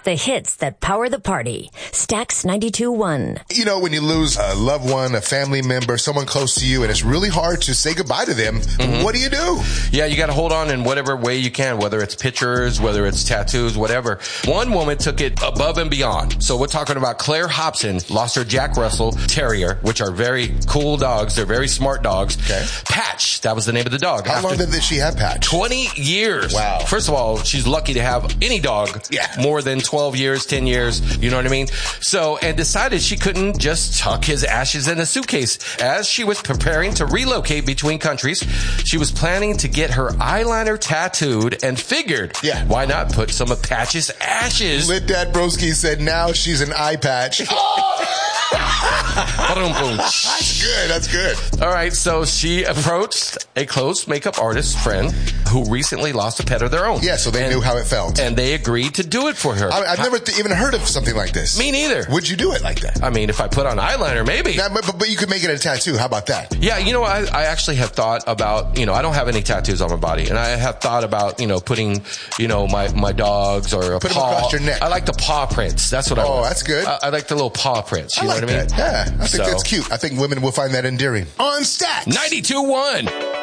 The hits that power the party. Stax 92.1. You know, when you lose a loved one, a family member, someone close to you, and it's really hard to say goodbye to them, what do you do? Yeah, you got to hold on in whatever way you can, whether it's pictures, whether it's tattoos, whatever. One woman took it above and beyond. So we're talking about Claire Hobson, lost her Jack Russell Terrier, which are very cool dogs. They're very smart dogs. Okay. Patch, that was the name of the dog. How long did she have Patch? 20 years. Wow. First of all, she's lucky to have any dog more than 12 years, 10 years. You know what I mean? So, and decided she couldn't just tuck his ashes in a suitcase. As she was preparing to relocate between countries, she was planning to get her eyeliner tattooed and figured, why not put some of Patch's ashes? Lit Dad Broski said now she's an eye patch. That's good. That's good. All right. So she approached a close makeup artist friend who recently lost a pet of their own. Yeah, so they knew how it felt. And they agreed to do it for her. I've never even heard of something like this. Me neither. Would you do it like that? I mean, if I put on eyeliner, maybe. But you could make it a tattoo. How about that? Yeah, you know, I actually have thought about, I don't have any tattoos on my body. And I have thought about, putting, my dogs or a Put paw. them across your neck. I like the paw prints. That's what I want. Oh, that's good. I like the little paw prints. You know like what I mean? That. Yeah, I think that's cute. I think women will find that endearing. On Stax 92.1.